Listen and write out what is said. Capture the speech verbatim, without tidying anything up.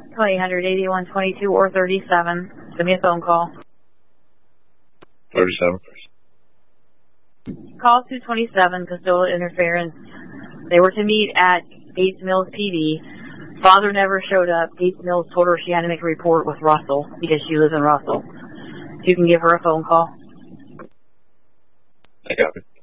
twenty hundred eighty-one twenty-two or thirty-seven. Give me a phone call. thirty-seven. Call two twenty-seven, custodial interference. They were to meet at Gates Mills P D. Father never showed up. Gates Mills told her she had to make a report with Russell because she lives in Russell. You can give her a phone call. I got it.